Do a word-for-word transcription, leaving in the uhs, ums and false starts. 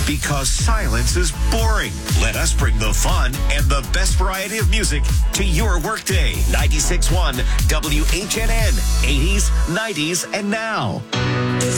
Because silence is boring. Let us bring the fun and the best variety of music to your workday. ninety-six point one W H N N, eighties, nineties, and now.